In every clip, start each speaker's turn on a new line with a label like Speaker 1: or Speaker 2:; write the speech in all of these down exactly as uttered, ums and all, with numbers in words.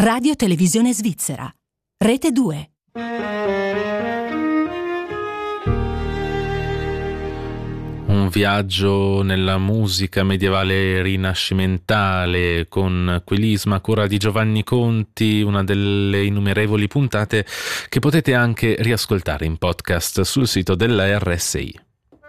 Speaker 1: Radio Televisione Svizzera. Rete due.
Speaker 2: Un viaggio nella musica medievale rinascimentale con Quilisma a cura di Giovanni Conti, una delle innumerevoli puntate che potete anche riascoltare in podcast sul sito della R S I.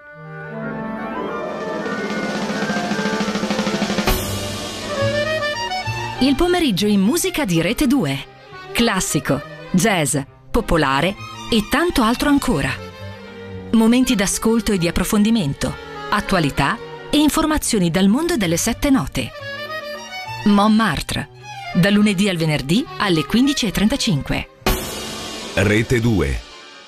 Speaker 1: Il pomeriggio in musica di Rete due. Classico, jazz, popolare e tanto altro ancora. Momenti d'ascolto e di approfondimento, attualità e informazioni dal mondo delle sette note. Montmartre, da lunedì al venerdì alle quindici e trentacinque.
Speaker 3: Rete due.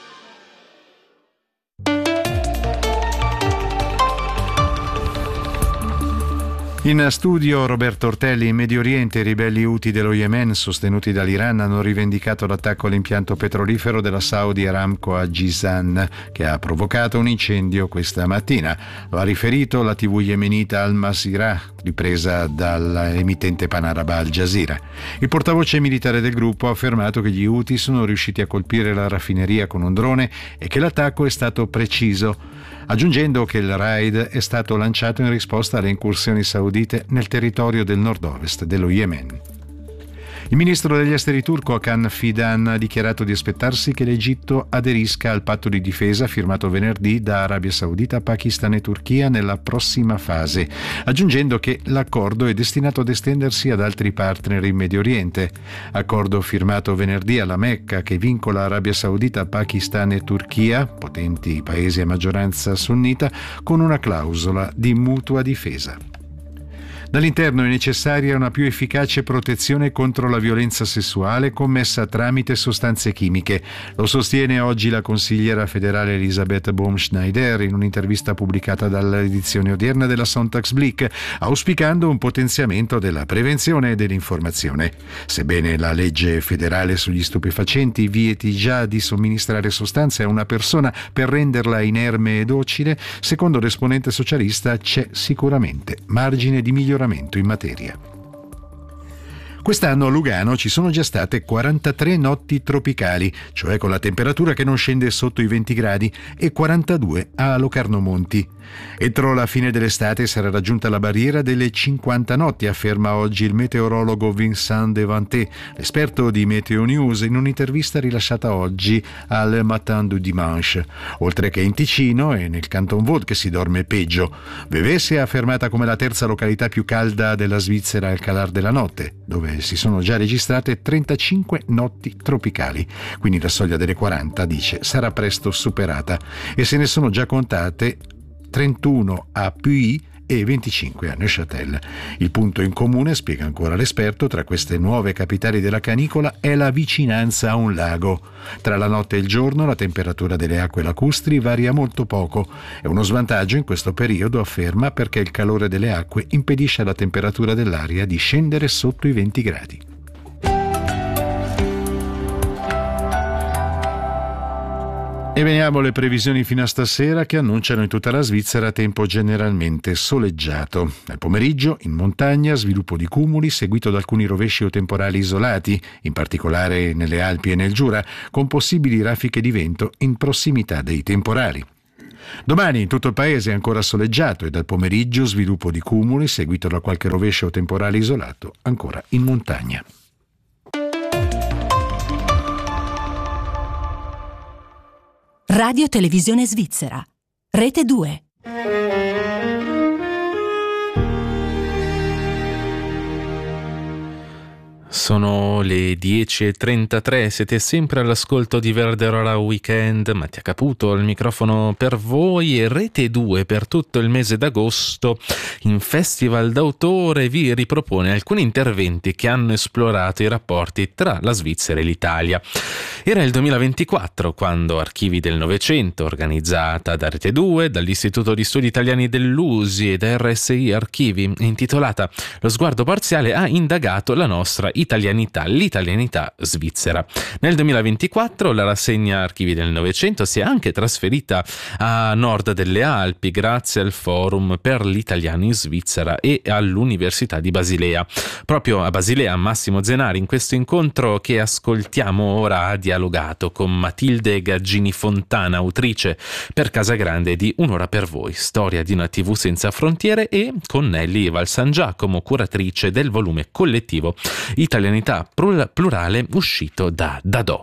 Speaker 4: In studio Roberto Ortelli. In Medio Oriente i ribelli Houthi dello Yemen, sostenuti dall'Iran, hanno rivendicato l'attacco all'impianto petrolifero della Saudi Aramco a Jizan, che ha provocato un incendio questa mattina. Lo ha riferito la tivù yemenita Al Masirah, ripresa dall'emittente panaraba Al Jazeera. Il portavoce militare del gruppo ha affermato che gli Houthi sono riusciti a colpire la raffineria con un drone e che l'attacco è stato preciso, aggiungendo che il raid è stato lanciato in risposta alle incursioni saudite nel territorio del nord-ovest dello Yemen. Il ministro degli esteri turco Hakan Fidan ha dichiarato di aspettarsi che l'Egitto aderisca al patto di difesa firmato venerdì da Arabia Saudita, Pakistan e Turchia nella prossima fase, aggiungendo che l'accordo è destinato ad estendersi ad altri partner in Medio Oriente. Accordo firmato venerdì alla Mecca che vincola Arabia Saudita, Pakistan e Turchia, potenti paesi a maggioranza sunnita, con una clausola di mutua difesa. Dall'interno è necessaria una più efficace protezione contro la violenza sessuale commessa tramite sostanze chimiche. Lo sostiene oggi la consigliera federale Elisabeth Baumschneider in un'intervista pubblicata dall'edizione odierna della Sonntagsblick, auspicando un potenziamento della prevenzione e dell'informazione. Sebbene la legge federale sugli stupefacenti vieti già di somministrare sostanze a una persona per renderla inerme e docile, secondo l'esponente socialista c'è sicuramente margine di miglioramento in materia. Quest'anno a Lugano ci sono già state quarantatré notti tropicali, cioè con la temperatura che non scende sotto i venti gradi, e quarantadue a Locarno Monti. Entro la fine dell'estate sarà raggiunta la barriera delle cinquanta notti, afferma oggi il meteorologo Vincent Devanté, esperto di Meteo News, in un'intervista rilasciata oggi al Matin du Dimanche. Oltre che in Ticino e nel Canton Vaud che si dorme peggio. Vevey è affermata come la terza località più calda della Svizzera al calar della notte, dove si sono già registrate trentacinque notti tropicali, quindi la soglia delle quaranta, dice, sarà presto superata, e se ne sono già contate trentuno a Puy e venticinque a Neuchâtel. Il punto in comune, spiega ancora l'esperto, tra queste nuove capitali della canicola è la vicinanza a un lago. Tra la notte e il giorno la temperatura delle acque lacustri varia molto poco. È uno svantaggio in questo periodo, afferma, perché il calore delle acque impedisce alla temperatura dell'aria di scendere sotto i venti gradi. E veniamo alle previsioni fino a stasera, che annunciano in tutta la Svizzera tempo generalmente soleggiato. Nel pomeriggio in montagna sviluppo di cumuli seguito da alcuni rovesci o temporali isolati, in particolare nelle Alpi e nel Giura, con possibili raffiche di vento in prossimità dei temporali. Domani in tutto il paese è ancora soleggiato e dal pomeriggio sviluppo di cumuli seguito da qualche rovescio o temporale isolato ancora in montagna.
Speaker 1: Radio Televisione Svizzera. Rete due.
Speaker 2: Sono le dieci e trentatré, siete sempre all'ascolto di Verderora Weekend. Mattia Caputo al microfono per voi, e Rete due per tutto il mese d'agosto in Festival d'autore vi ripropone alcuni interventi che hanno esplorato i rapporti tra la Svizzera e l'Italia. Era il duemilaventiquattro quando Archivi del Novecento, organizzata da Rete due, dall'Istituto di Studi Italiani dell'U S I e da R S I Archivi, intitolata Lo sguardo parziale, ha indagato la nostra italianità, l'italianità svizzera. Nel duemilaventiquattro la rassegna Archivi del Novecento si è anche trasferita a nord delle Alpi grazie al Forum per l'italiano in Svizzera e all'Università di Basilea. Proprio a Basilea Massimo Zenari in questo incontro che ascoltiamo ora ha dialogato con Matilde Gaggini Fontana, autrice per Casagrande di Un'ora per voi, storia di una tivù senza frontiere, e con Nelly Valsangiacomo, curatrice del volume collettivo Italianità plurale uscito da Dadò.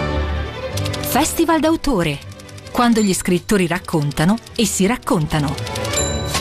Speaker 1: Festival d'autore, quando gli scrittori raccontano e si raccontano.